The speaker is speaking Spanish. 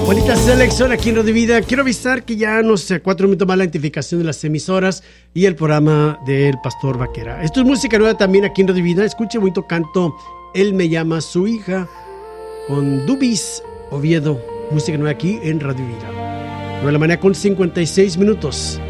Bonita selección aquí en Radio Vida. Quiero avisar que ya no sé, 4 minutos más la identificación de las emisoras y el programa del Pastor Vaquera. Esto es música nueva también aquí en Radio Vida. Escuche bonito canto, Él me llama su hija, con Dubis Oviedo. Música nueva aquí en Radio Vida. 9 de la mañana con 56 minutos.